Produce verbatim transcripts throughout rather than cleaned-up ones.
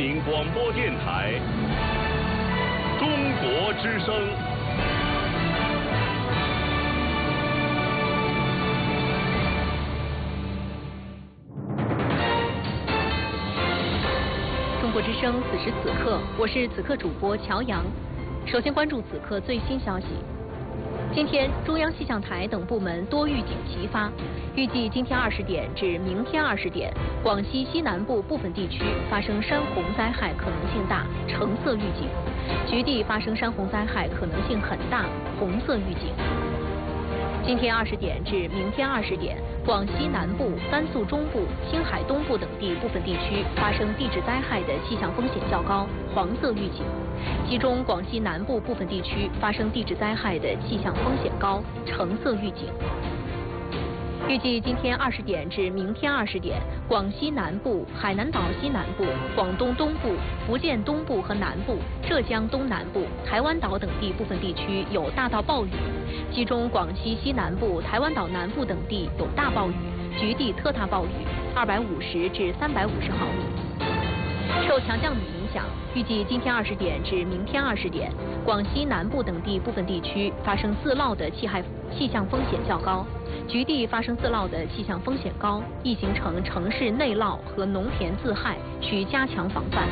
民广播电台中国之声。 中国之声，此时此刻，我是此刻主播乔阳。首先关注此刻最新消息。今天，中央气象台等部门多预警齐发，预计今天二十点至明天二十点，广西西南部部分地区发生山洪灾害可能性大，橙色预警；局地发生山洪灾害可能性很大，红色预警。今天二十点至明天二十点，广西南部、甘肃中部、青海东部等地部分地区发生地质灾害的气象风险较高，黄色预警；其中广西南部部分地区发生地质灾害的气象风险高，橙色预警。预计今天二十点至明天二十点，广西南部、海南岛西南部、广东东部、福建东部和南部、浙江东南部、台湾岛等地部分地区有大到暴雨，其中广西西南部、台湾岛南部等地有大暴雨，局地特大暴雨，二百五十至三百五十毫米。受强降雨影响，预计今天二十点至明天二十点，广西南部等地部分地区发生自涝的气害气象风险较高，局地发生自涝的气象风险高，易形成城市内涝和农田自害，需加强防范。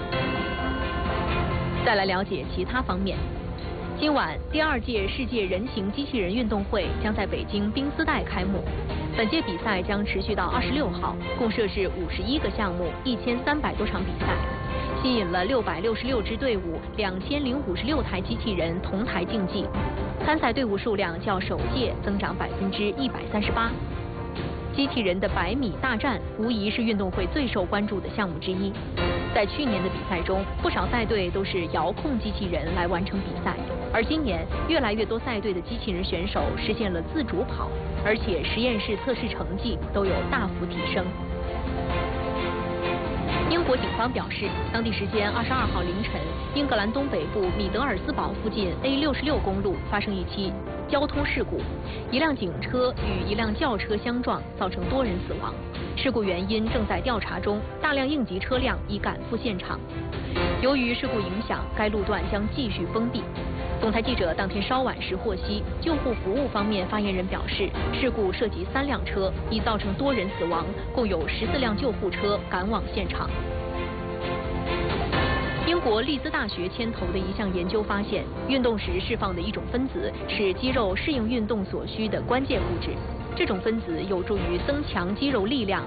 再来了解其他方面。今晚，第二届世界人形机器人运动会将在北京冰丝带开幕。本届比赛将持续到二十六号，共设置五十一个项目，一千三百多场比赛，吸引了六百六十六支队伍，两千零五十六台机器人同台竞技。参赛队伍数量较首届增长百分之一百三十八。机器人的百米大战无疑是运动会最受关注的项目之一。在去年的比赛中，不少赛队都是遥控机器人来完成比赛，而今年越来越多赛队的机器人选手实现了自主跑，而且实验室测试成绩都有大幅提升。英国警方表示，当地时间二十二号凌晨，英格兰东北部米德尔斯堡附近 A 六十六公路发生一起交通事故，一辆警车与一辆轿车相撞，造成多人死亡。事故原因正在调查中，大量应急车辆已赶赴现场。由于事故影响，该路段将继续封闭。总台记者当天稍晚时获悉，救护服务方面发言人表示，事故涉及三辆车，已造成多人死亡，共有十四辆救护车赶往现场。英国利兹大学牵头的一项研究发现，运动时释放的一种分子是肌肉适应运动所需的关键物质，这种分子有助于增强肌肉力量